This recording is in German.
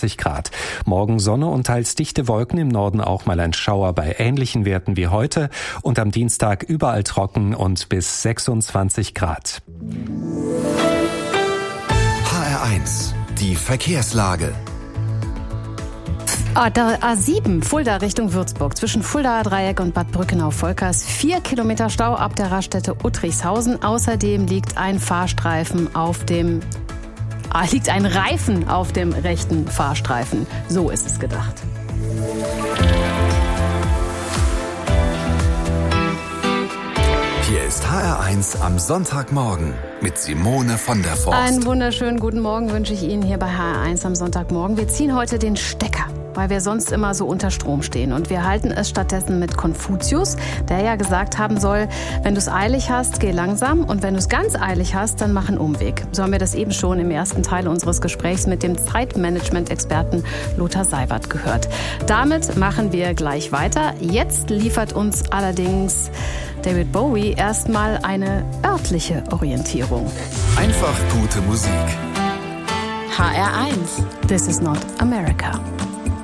20 Grad. Morgen Sonne und teils dichte Wolken, im Norden auch mal ein Schauer bei ähnlichen Werten wie heute. Und am Dienstag überall trocken und bis 26 Grad. HR1, die Verkehrslage. Der A7, Fulda Richtung Würzburg, zwischen Fuldaer Dreieck und Bad Brückenau-Volkers. 4 Kilometer Stau ab der Raststätte Uttrichshausen. Außerdem liegt ein Reifen auf dem rechten Fahrstreifen. So ist es gedacht. Hier ist HR1 am Sonntagmorgen mit Simone von der Forst. Einen wunderschönen guten Morgen wünsche ich Ihnen hier bei HR1 am Sonntagmorgen. Wir ziehen heute den Stecker, weil wir sonst immer so unter Strom stehen. Und wir halten es stattdessen mit Konfuzius, der ja gesagt haben soll, wenn du es eilig hast, geh langsam. Und wenn du es ganz eilig hast, dann mach einen Umweg. So haben wir das eben schon im ersten Teil unseres Gesprächs mit dem Zeitmanagement-Experten Lothar Seiwert gehört. Damit machen wir gleich weiter. Jetzt liefert uns allerdings David Bowie erstmal eine örtliche Orientierung. Einfach gute Musik. HR1. This is not America.